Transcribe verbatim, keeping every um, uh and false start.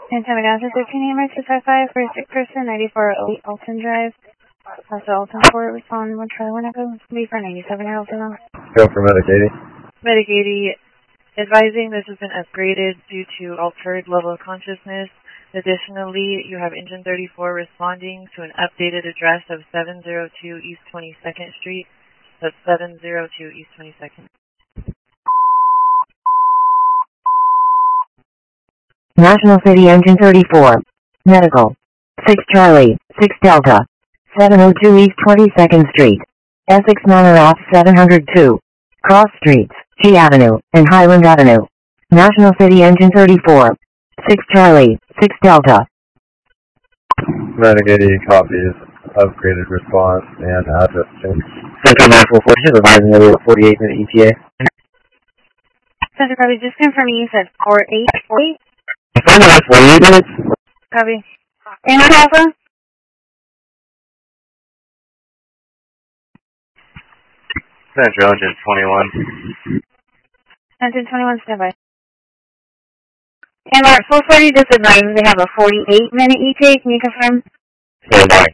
Santa Maganza, thirteen A M two five five for a sick person, ninety-four oh eight Alton Drive. Also Alton Court, respond one try one echo. B for ninety-seven year old female. Go for Medic eighty. Medic eighty, advising this has been upgraded due to altered level of consciousness. Additionally, you have engine thirty-four responding to an updated address of seven oh two East twenty-second Street. That's seven oh two East twenty-second. National City Engine thirty-four. Medical. six Charlie, six Delta. seven oh two East twenty-second Street. Essex Manor off seven oh two. Cross Streets, G Avenue, and Highland Avenue. National City Engine thirty-four. six Charlie, six Delta. Medic eighty copies upgraded response and address change. Central nine four four, advising that we have a forty-eight minute E T A. Center copy, just confirming you said four eight four eight. forty-eight minutes? Copy. And Alpha? Central Engine twenty-one. Engine twenty-one, standby. And Mark, four forty, just advising they have a forty-eight minute E T A. Can you confirm? Standby.